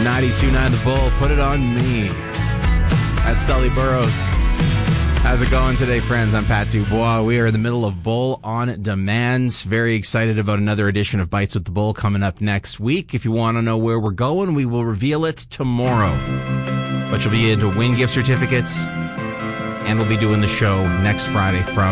92.9 The Bull, put it on me. That's Sully Burrows. How's it going today, friends? I'm Pat Dubois. We are in the middle of Bull on Demand. Very excited about another edition of Bites with the Bull coming up next week. If you want to know where we're going, we will reveal it tomorrow. But you'll be able to win gift certificates, and we'll be doing the show next Friday from